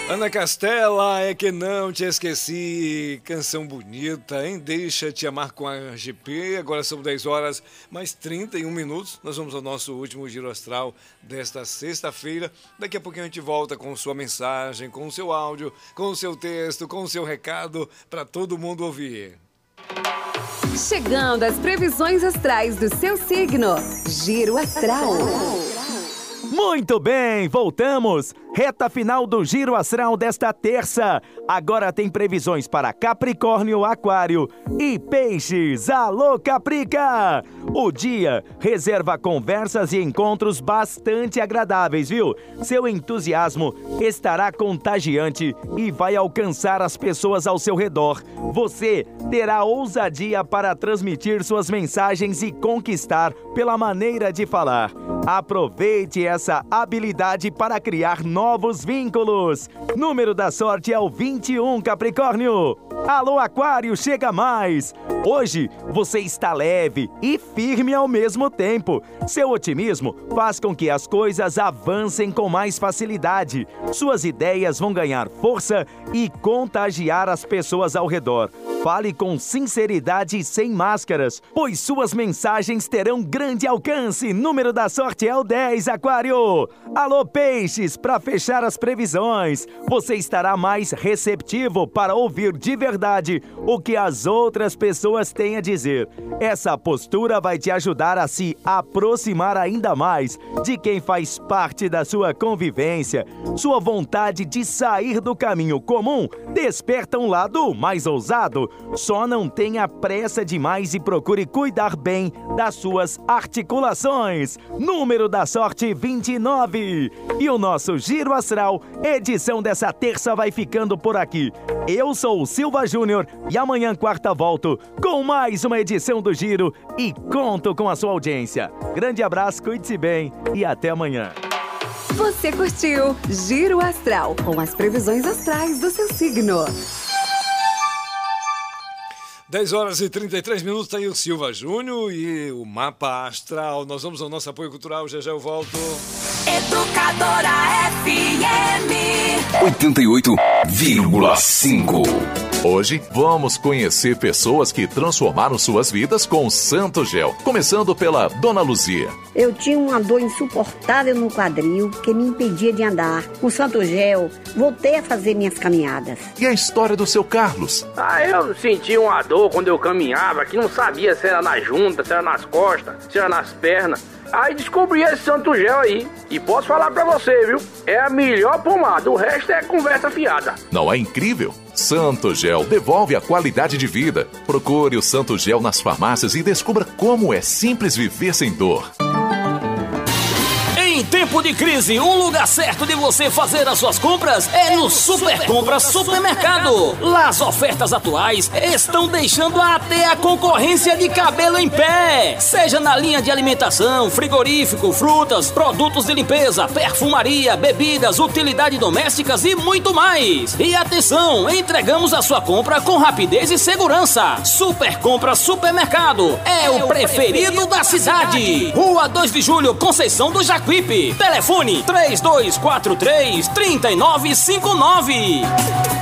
Ana Castela, é que não te esqueci, canção bonita, hein? Deixa te amar com a GP, agora são 10 horas mais 31 minutos, nós vamos ao nosso último Giro Astral desta sexta-feira, daqui a pouquinho a gente volta com sua mensagem, com o seu áudio, com o seu texto, com o seu recado, para todo mundo ouvir. Chegando às previsões astrais do seu signo, Giro Astral. Muito bem, voltamos! Reta final do Giro Astral desta terça. Agora tem previsões para Capricórnio, Aquário e Peixes. Alô, Caprica! O dia reserva conversas e encontros bastante agradáveis, viu? Seu entusiasmo estará contagiante e vai alcançar as pessoas ao seu redor. Você terá ousadia para transmitir suas mensagens e conquistar pela maneira de falar. Aproveite essa habilidade para criar novos vínculos. Número da sorte é o 21, Capricórnio. Alô, Aquário, chega mais. Hoje você está leve e firme ao mesmo tempo. Seu otimismo faz com que as coisas avancem com mais facilidade. Suas ideias vão ganhar força e contagiar as pessoas ao redor. Fale com sinceridade e sem máscaras, pois suas mensagens terão grande alcance. Número da sorte é o 10, Aquário. Alô, Peixes, para fechar as previsões, você estará mais receptivo para ouvir de verdade o que as outras pessoas têm a dizer. Essa postura vai te ajudar a se aproximar ainda mais de quem faz parte da sua convivência. Sua vontade de sair do caminho comum desperta um lado mais ousado. Só não tenha pressa demais e procure cuidar bem das suas articulações. Número da sorte 29. E o nosso Giro Astral, edição dessa terça, vai ficando por aqui. Eu sou o Silva Júnior e amanhã, quarta, volto com mais uma edição do Giro e conto com a sua audiência. Grande abraço, cuide-se bem e até amanhã. Você curtiu Giro Astral com as previsões astrais do seu signo. 10 horas e 33 minutos, tá aí o Silva Júnior e o Mapa Astral. Nós vamos ao nosso apoio cultural, já eu volto. Educadora FM 88,5. Hoje vamos conhecer pessoas que transformaram suas vidas com o Santo Gel, começando pela Dona Luzia. Eu tinha uma dor insuportável no quadril que me impedia de andar. Com o Santo Gel, voltei a fazer minhas caminhadas. E a história do seu Carlos? Eu senti uma dor quando eu caminhava, que não sabia se era na junta, se era nas costas, se era nas pernas. Aí descobri esse Santo Gel aí. E posso falar pra você, viu? É a melhor pomada, o resto é conversa fiada. Não é incrível? Santo Gel devolve a qualidade de vida. Procure o Santo Gel nas farmácias e descubra como é simples viver sem dor. Em tempo de crise, o lugar certo de você fazer as suas compras é no Super Compras Supermercado. Lá as ofertas atuais estão deixando até a concorrência de cabelo em pé. Seja na linha de alimentação, frigorífico, frutas, produtos de limpeza, perfumaria, bebidas, utilidades domésticas e muito mais. E atenção, entregamos a sua compra com rapidez e segurança. Super Compras Supermercado é o preferido da cidade. Rua 2 de Julho, Conceição do Jacuípe. Telefone 3243-3959.